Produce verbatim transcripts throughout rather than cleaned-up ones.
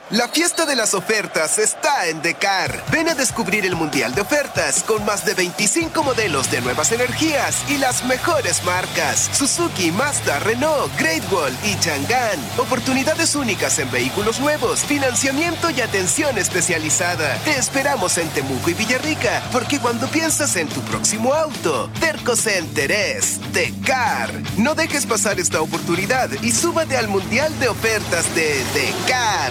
La fiesta de las ofertas está en Decar. Ven a descubrir el Mundial de Ofertas con más de veinticinco modelos de nuevas energías y las mejores marcas. Suzuki, Mazda, Renault, Great Wall y Chang'an. Oportunidades únicas en vehículos nuevos, financiamiento y atención especializada. Te esperamos en Temuco y Villarrica, porque cuando piensas en tu próximo auto, Terco Center es Decar. No dejes pasar esta oportunidad y súbate al Mundial de Ofertas de Decar.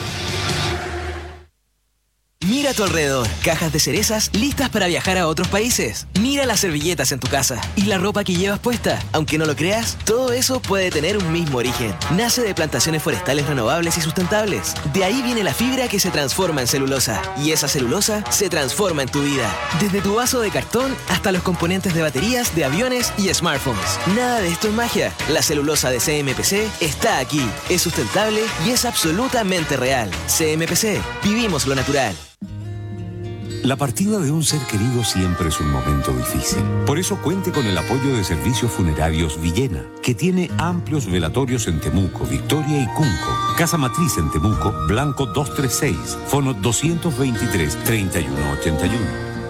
Mira a tu alrededor, cajas de cerezas listas para viajar a otros países. Mira las servilletas en tu casa y la ropa que llevas puesta. Aunque no lo creas, todo eso puede tener un mismo origen. Nace de plantaciones forestales renovables y sustentables. De ahí viene la fibra que se transforma en celulosa. Y esa celulosa se transforma en tu vida. Desde tu vaso de cartón hasta los componentes de baterías, de aviones y smartphones. Nada de esto es magia. La celulosa de C M P C está aquí. Es sustentable y es absolutamente real. C M P C. Vivimos lo natural. La partida de un ser querido siempre es un momento difícil. Por eso cuente con el apoyo de Servicios Funerarios Villena, que tiene amplios velatorios en Temuco, Victoria y Cunco. Casa Matriz en Temuco, Blanco doscientos treinta y seis, fono doscientos veintitrés, treinta y uno ochenta y uno.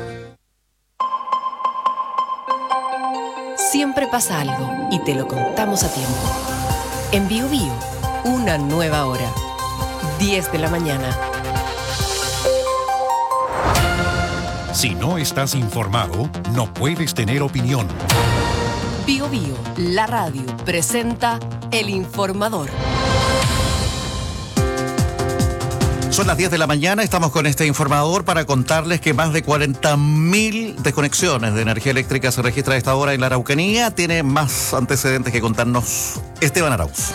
Siempre pasa algo y te lo contamos a tiempo. En Bio Bio, una nueva hora. diez de la mañana. Si no estás informado, no puedes tener opinión. Bio Bio, la radio, presenta El Informador. Son las diez de la mañana, estamos con este informador para contarles que más de cuarenta mil desconexiones de energía eléctrica se registra a esta hora en la Araucanía. Tiene más antecedentes que contarnos Esteban Arauz.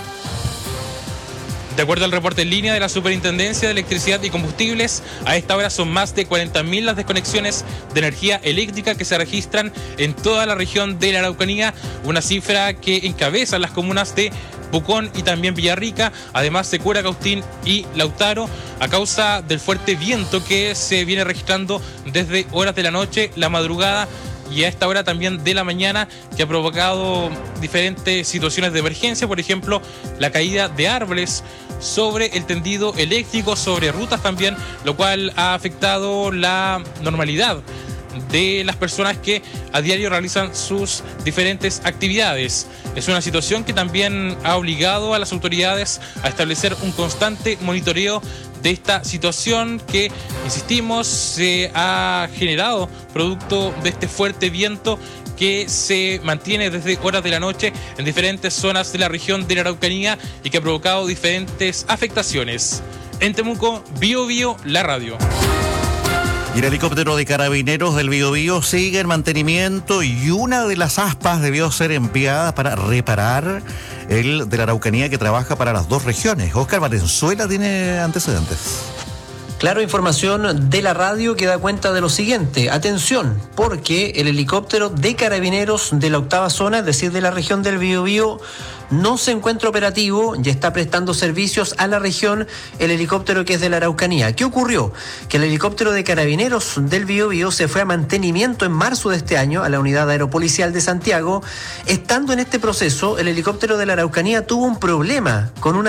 De acuerdo al reporte en línea de la Superintendencia de Electricidad y Combustibles, a esta hora son más de cuarenta mil las desconexiones de energía eléctrica que se registran en toda la región de la Araucanía, una cifra que encabezan las comunas de Pucón y también Villarrica, además de Curacautín y Lautaro, a causa del fuerte viento que se viene registrando desde horas de la noche, la madrugada y a esta hora también de la mañana, que ha provocado diferentes situaciones de emergencia, por ejemplo, la caída de árboles sobre el tendido eléctrico, sobre rutas también, lo cual ha afectado la normalidad de las personas que a diario realizan sus diferentes actividades. Es una situación que también ha obligado a las autoridades a establecer un constante monitoreo de esta situación que, insistimos, se ha generado producto de este fuerte viento que se mantiene desde horas de la noche en diferentes zonas de la región de la Araucanía y que ha provocado diferentes afectaciones. En Temuco, Bio Bio, la radio. Y el helicóptero de carabineros del Biobío sigue en mantenimiento y una de las aspas debió ser enviada para reparar el de la Araucanía que trabaja para las dos regiones. Óscar Valenzuela tiene antecedentes. Claro, información de la radio que da cuenta de lo siguiente. Atención, porque el helicóptero de carabineros de la octava zona, es decir, de la región del Biobío, no se encuentra operativo y está prestando servicios a la región el helicóptero que es de la Araucanía. ¿Qué ocurrió? Que el helicóptero de carabineros del Biobío se fue a mantenimiento en marzo de este año a la unidad aeropolicial de Santiago. Estando en este proceso, el helicóptero de la Araucanía tuvo un problema con una